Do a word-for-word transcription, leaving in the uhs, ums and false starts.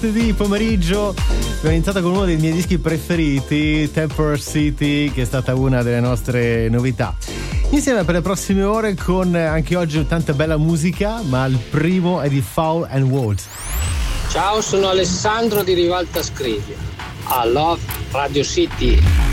Di pomeriggio abbiamo iniziato con uno dei miei dischi preferiti, Temper City, che è stata una delle nostre novità. Insieme per le prossime ore con anche oggi tanta bella musica, ma il primo è di Foul and Wood. Ciao, sono Alessandro di Rivalta Scrivia. I love Radio City.